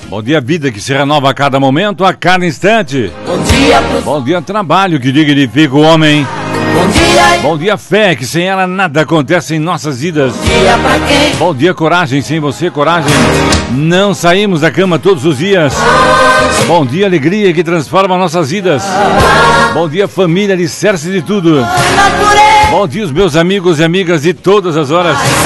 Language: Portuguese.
Bom dia, vida que se renova a cada momento, a cada instante. Bom dia, trabalho que dignifica o homem. Bom dia, fé, que sem ela nada acontece em nossas vidas. Bom dia, coragem, sem você, coragem. Não saímos da cama todos os dias. Bom dia, alegria que transforma nossas vidas. Bom dia, família, alicerce de tudo. Bom dia, os meus amigos e amigas de todas as horas.